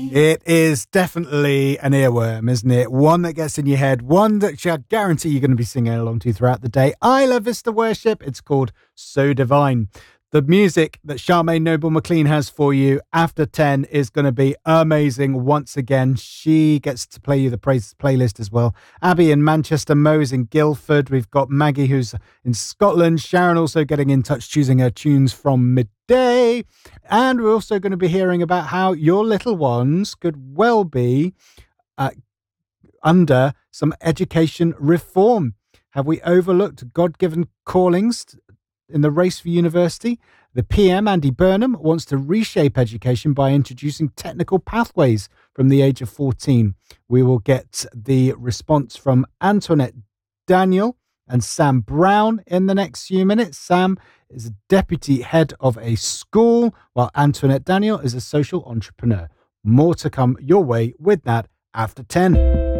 It is definitely an earworm, isn't it? One that gets in your head, one that I guarantee you're going to be singing along to throughout the day. Isla Vista Worship. It's called So Divine. The music that Charmaine Noble-McLean has for you after 10 is going to be amazing once again. She gets to play you the playlist as well. Abby in Manchester, Mo's in Guildford. We've got Maggie who's in Scotland. Sharon also getting in touch, choosing her tunes from midday. And we're also going to be hearing about how your little ones could well be under some education reform. Have we overlooked God-given callings in the race for university? The PM, Andy Burnham, wants to reshape education by introducing technical pathways from the age of 14. We will get the response from Antoinette Daniel and Sam Brown in the next few minutes. Sam is a deputy head of a school, while Antoinette Daniel is a social entrepreneur. More to come your way with that after 10.